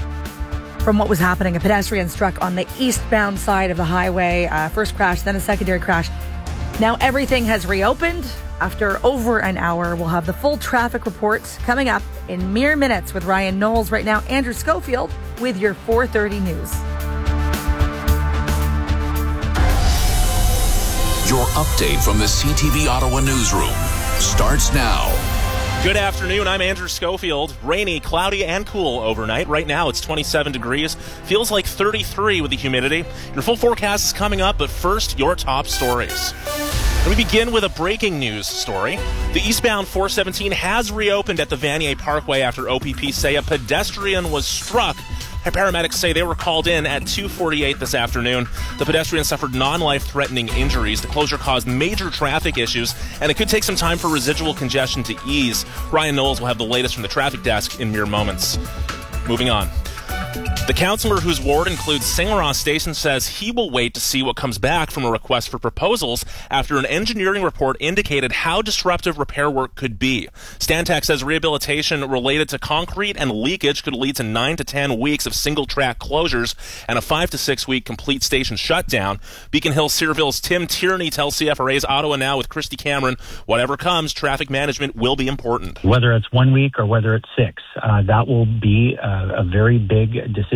from what was happening. A pedestrian struck on the eastbound side of the highway. First crash, then a secondary crash. Now everything has reopened. After over an hour, we'll have the full traffic report coming up in mere minutes with Ryan Knowles. Right now, Andrew Schofield with your 4:30 news.
Your update from the CTV Ottawa newsroom starts now.
Good afternoon. I'm Andrew Schofield. Rainy, cloudy, and cool overnight. Right now, it's 27 degrees. Feels like 33 with the humidity. Your full forecast is coming up, but first, your top stories. And we begin with a breaking news story. The eastbound 417 has reopened at the Vanier Parkway after OPP say a pedestrian was struck. Paramedics say they were called in at 2:48 this afternoon. The pedestrian suffered non-life-threatening injuries. The closure caused major traffic issues, and it could take some time for residual congestion to ease. Ryan Knowles will have the latest from the traffic desk in mere moments. Moving on. The councillor whose ward includes Saint Laurent Station says he will wait to see what comes back from a request for proposals after an engineering report indicated how disruptive repair work could be. Stantec says rehabilitation related to concrete and leakage could lead to 9 to 10 weeks of single-track closures and a 5 to 6 week complete station shutdown. Beacon Hill Cedarville's Tim Tierney tells CFRA's Ottawa Now with Christy Cameron, whatever comes, traffic management will be important.
Whether it's 1 week or whether it's 6, that will be a very big decision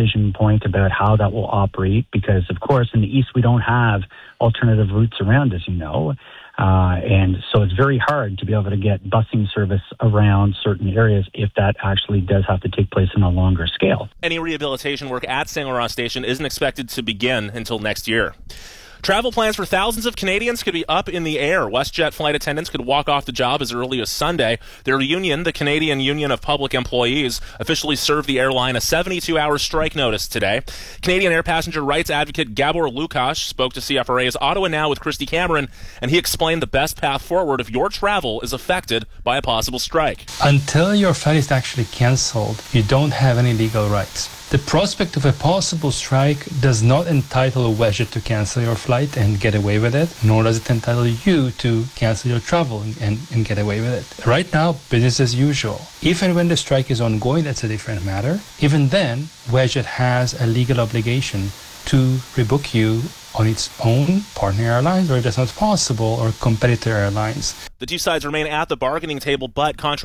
decision point about how that will operate because, of course, in the East, we don't have alternative routes around, as you know. And so it's very hard to be able to get busing service around certain areas if that actually does have to take place on a longer scale.
Any rehabilitation work at St. Laurent Station isn't expected to begin until next year. Travel plans for thousands of Canadians could be up in the air. WestJet flight attendants could walk off the job as early as Sunday. Their union, the Canadian Union of Public Employees, officially served the airline a 72-hour strike notice today. Canadian air passenger rights advocate Gabor Lukács spoke to CFRA's Ottawa Now with Christy Cameron, and he explained the best path forward if your travel is affected by a possible strike.
Until your flight is actually cancelled, you don't have any legal rights. The prospect of a possible strike does not entitle a WestJet to cancel your flight and get away with it, nor does it entitle you to cancel your travel and get away with it. Right now, business as usual. If and when the strike is ongoing, that's a different matter. Even then, WestJet has a legal obligation to rebook you on its own partner airlines, or if that's not possible, or competitor airlines.
The two sides remain at the bargaining table, but contrary